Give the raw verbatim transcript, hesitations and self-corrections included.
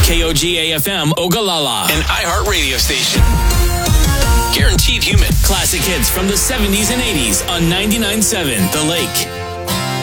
K O G A F M Ogallala. An iHeart radio station. Guaranteed human. Classic hits from the seventies and eighties on ninety-nine point seven The Lake.